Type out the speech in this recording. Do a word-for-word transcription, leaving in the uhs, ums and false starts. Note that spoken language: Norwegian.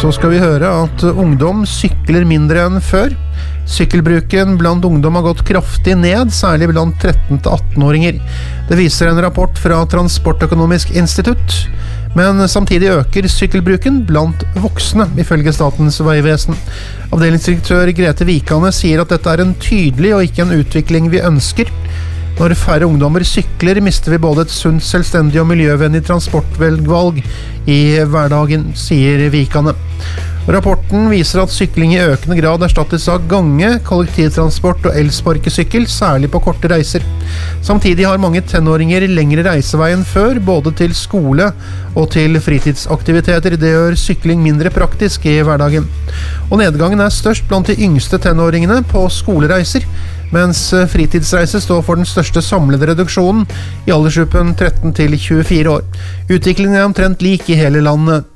så skal vi høre at ungdom sykler mindre enn før. Sykkelbruken blant ungdom har gått kraftig ned, særlig blant tretten til atten-åringer. Det viser en rapport fra Transportøkonomisk institutt. Men samtidig øker sykkelbruken blant voksne, ifølge Statens vegvesen. Avdelingsdirektør Grete Vikane sier at dette er en tydelig og ikke en utvikling vi ønsker. Når færre ungdommer sykler, mister vi både et sunt, selvstendig og miljøvennlig transportvalg i hverdagen, sier Vikane. Rapporten viser at sykling i økende grad erstattes av gange, kollektivtransport og elsparkesykkel, særlig på korte reiser. Samtidig har mange tenåringer lengre reisevei enn før, både til skole og til fritidsaktiviteter. Det gjør sykling mindre praktisk i hverdagen. Og nedgangen er størst blant de yngste tenåringene på skolereiser, mens fritidsreiser står for den største samlede reduksjonen i aldersgruppen tretten til tjuefire år. Utviklingen er omtrent lik i hele landet.